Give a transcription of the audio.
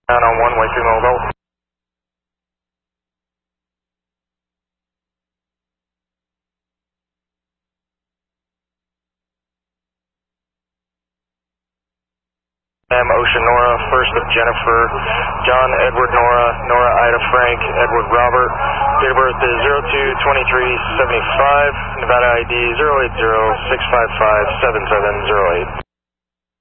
Down on one way, female adult. Ocean Nora, first of Jennifer, John Edward Nora, Nora Ida Frank, Edward Robert. Date of birth is 02-23-75, Nevada ID 080-655-7708.